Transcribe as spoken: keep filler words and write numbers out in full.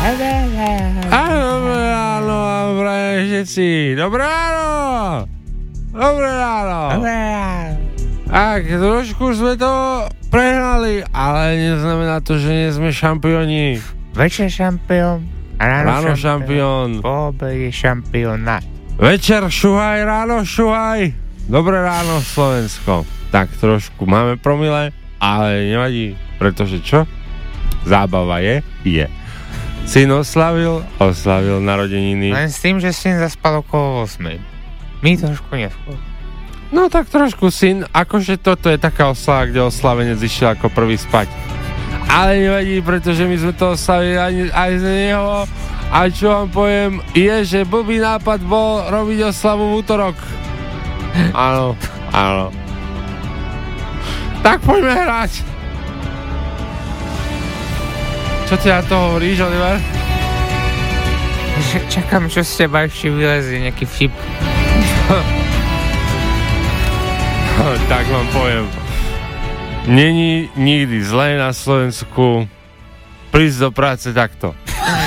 A dobré ráno vám prajem všetci. Dobré ráno. Dobré ráno. Dobré ráno. Tak, trošku sme to prehnali, ale neznamená to, že nie sme šampióni. Večer šampión. Ráno, Ráno šampión. Po obede šampióna. Večer šuhaj, ráno šuhaj. Dobré ráno Slovensko. Tak trošku máme promile, ale nevadí, pretože čo? Zábava je, je. Syn oslavil, oslavil narodeniny. Len s tým, že syn zaspal okolo osem. My trošku neskôr. No tak trošku syn, akože toto je taká oslava, kde oslavenec išiel ako prvý spať. Ale nevadí, pretože my sme to oslavili aj, aj z neho. A čo vám poviem, je, že blbý nápad bol robiť oslavu v útorok. Áno, áno. Tak poďme hrať. Čo ti na to hovoríš, Oliver? Čakám, čo z teba ešte vylezie, nejaký vtip. Tak vám poviem. Není nikdy zlé na Slovensku prísť do práce takto.